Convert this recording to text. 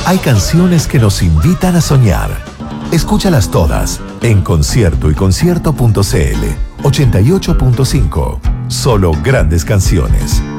Hay canciones que nos invitan a soñar. Escúchalas todas en Concierto y Concierto.cl 88.5. Solo grandes canciones.